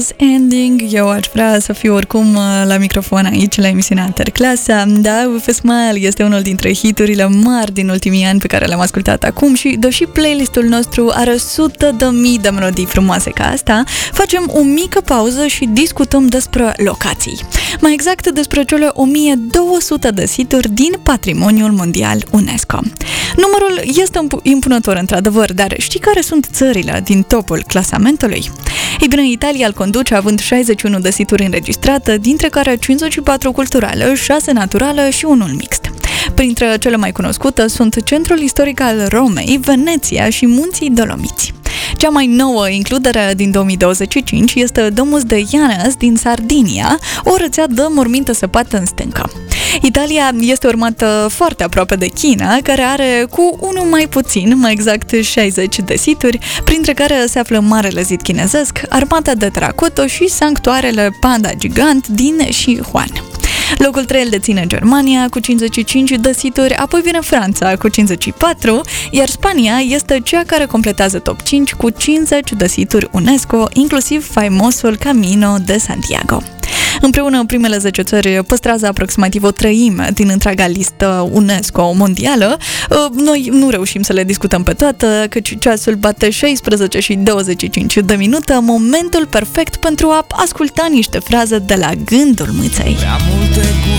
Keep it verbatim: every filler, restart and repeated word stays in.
Ending. Eu aș vrea să fiu oricum la microfon aici la emisiunea Interclasa. Da, With a Smile este unul dintre hiturile mari din ultimii ani pe care le-am ascultat acum și deși playlistul nostru are sute de mii de melodii frumoase ca asta, facem o mică pauză și discutăm despre locații. Mai exact despre cele o mie două sute de situri din Patrimoniul Mondial UNESCO. Numărul este impunător într-adevăr, dar știi care sunt țările din topul clasamentului? Ei bine, Italia îl conduce având șaizeci și unu de situri înregistrate, dintre care cincizeci și patru culturale, șase naturale și unul mixt. Printre cele mai cunoscute sunt Centrul Istoric al Romei, Veneția și Munții Dolomiți. Cea mai nouă includere din două mii douăzeci și cinci este Domus de Llanes din Sardinia, o rețea de morminte săpată în stâncă. Italia este urmată foarte aproape de China, care are cu unul mai puțin, mai exact șaizeci de situri, printre care se află Marele Zid Chinezesc, Armata de Teracotă și sanctuarele Panda Gigant din Sichuan. Locul trei îl deține Germania cu cincizeci și cinci de situri, apoi vine Franța cu cincizeci și patru, iar Spania este cea care completează top cinci cu cincizeci de situri UNESCO, inclusiv faimosul Camino de Santiago. Împreună, primele zece țări păstrează aproximativ o treime din întreaga listă UNESCO mondială. Noi nu reușim să le discutăm pe toate, căci ceasul bate șaisprezece și douăzeci și cinci de minute, momentul perfect pentru a asculta niște fraze de la Gândul Mâței. Prea multe